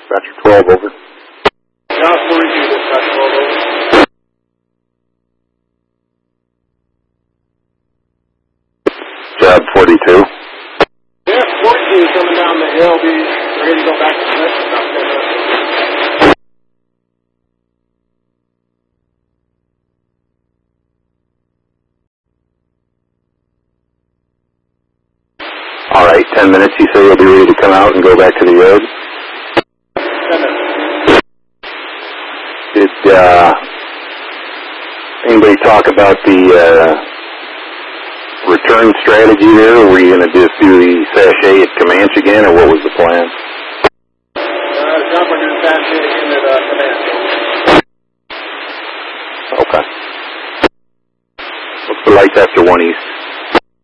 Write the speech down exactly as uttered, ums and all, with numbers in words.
Dispatcher twelve, over. Now forty-two, Dispatcher twelve, over. Job forty-two. Yeah, forty-two coming down the hill. Be ready to go back to the next about ten minutes. All right, ten minutes. You say you'll be ready to come out and go back to the yard? ten minutes. Did uh, anybody talk about the uh, return strategy there, or were you going to just do the sachet at Comanche again, or what was the plan? Uh, John, we're doing sachet again at uh, Comanche. Okay. What's the lights after one east?